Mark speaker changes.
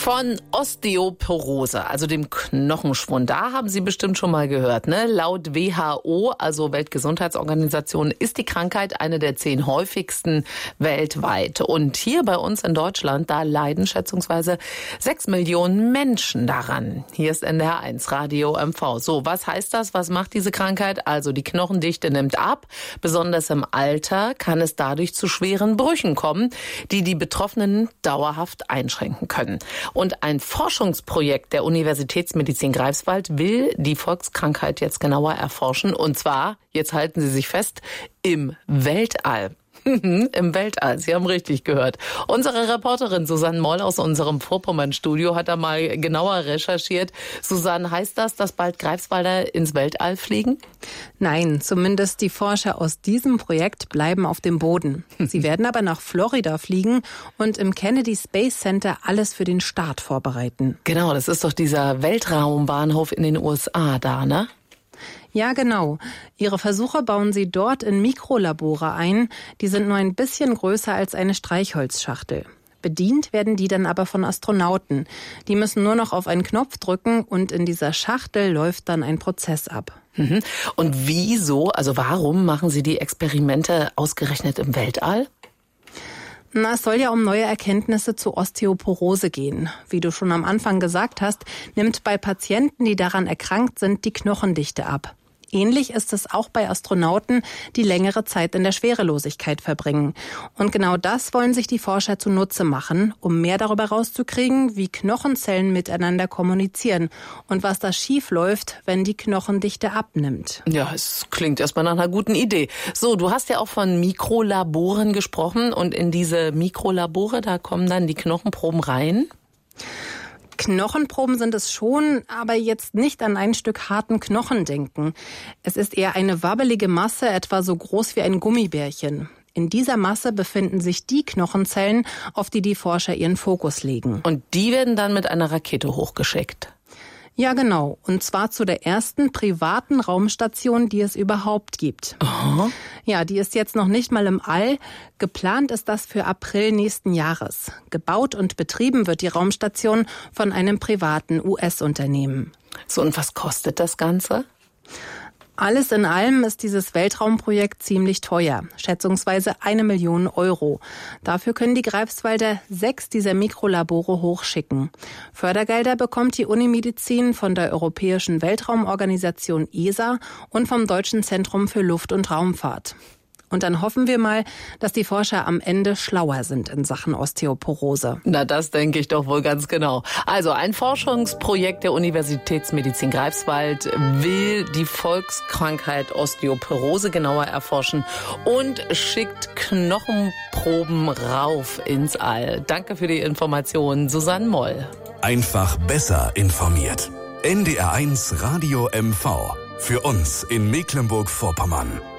Speaker 1: Von Osteoporose, also dem Knochenschwund. Da haben Sie bestimmt schon mal gehört, ne? Laut WHO, also Weltgesundheitsorganisation, ist die Krankheit eine der 10 häufigsten weltweit. Und hier bei uns in Deutschland, da leiden schätzungsweise 6 Millionen Menschen daran. Hier ist NDR1 Radio MV. So, was heißt das? Was macht diese Krankheit? Also die Knochendichte nimmt ab. Besonders im Alter kann es dadurch zu schweren Brüchen kommen, die die Betroffenen dauerhaft einschränken können. Und ein Forschungsprojekt der Universitätsmedizin Greifswald will die Volkskrankheit jetzt genauer erforschen. Und zwar, jetzt halten Sie sich fest, im Weltall. Im Weltall, Sie haben richtig gehört. Unsere Reporterin Susanne Moll aus unserem Vorpommern-Studio hat da mal genauer recherchiert. Susanne, heißt das, dass bald Greifswalder ins Weltall fliegen?
Speaker 2: Nein, zumindest die Forscher aus diesem Projekt bleiben auf dem Boden. Sie werden aber nach Florida fliegen und im Kennedy Space Center alles für den Start vorbereiten.
Speaker 1: Genau, das ist doch dieser Weltraumbahnhof in den USA da, ne?
Speaker 2: Ja, genau. Ihre Versuche bauen sie dort in Mikrolabore ein. Die sind nur ein bisschen größer als eine Streichholzschachtel. Bedient werden die dann aber von Astronauten. Die müssen nur noch auf einen Knopf drücken und in dieser Schachtel läuft dann ein Prozess ab.
Speaker 1: Und wieso, also warum machen Sie die Experimente ausgerechnet im Weltall?
Speaker 2: Es soll ja um neue Erkenntnisse zu Osteoporose gehen. Wie du schon am Anfang gesagt hast, nimmt bei Patienten, die daran erkrankt sind, die Knochendichte ab. Ähnlich ist es auch bei Astronauten, die längere Zeit in der Schwerelosigkeit verbringen. Und genau das wollen sich die Forscher zunutze machen, um mehr darüber rauszukriegen, wie Knochenzellen miteinander kommunizieren und was da schief läuft, wenn die Knochendichte abnimmt.
Speaker 1: Ja, es klingt erstmal nach einer guten Idee. So, du hast ja auch von Mikrolaboren gesprochen und in diese Mikrolabore, da kommen dann die Knochenproben rein?
Speaker 2: Knochenproben sind es schon, aber jetzt nicht an ein Stück harten Knochen denken. Es ist eher eine wabbelige Masse, etwa so groß wie ein Gummibärchen. In dieser Masse befinden sich die Knochenzellen, auf die die Forscher ihren Fokus legen.
Speaker 1: Und die werden dann mit einer Rakete hochgeschickt?
Speaker 2: Ja, genau. Und zwar zu der ersten privaten Raumstation, die es überhaupt gibt.
Speaker 1: Aha.
Speaker 2: Ja, die ist jetzt noch nicht mal im All. Geplant ist das für April nächsten Jahres. Gebaut und betrieben wird die Raumstation von einem privaten US-Unternehmen.
Speaker 1: So, und was kostet das Ganze?
Speaker 2: Alles in allem ist dieses Weltraumprojekt ziemlich teuer, schätzungsweise 1 Million Euro. Dafür können die Greifswalder 6 dieser Mikrolabore hochschicken. Fördergelder bekommt die Unimedizin von der Europäischen Weltraumorganisation ESA und vom Deutschen Zentrum für Luft- und Raumfahrt. Und dann hoffen wir mal, dass die Forscher am Ende schlauer sind in Sachen Osteoporose.
Speaker 1: Na, das denke ich doch wohl ganz genau. Also ein Forschungsprojekt der Universitätsmedizin Greifswald will die Volkskrankheit Osteoporose genauer erforschen und schickt Knochenproben rauf ins All. Danke für die Informationen, Susanne Moll.
Speaker 3: Einfach besser informiert. NDR1 Radio MV. Für uns in Mecklenburg-Vorpommern.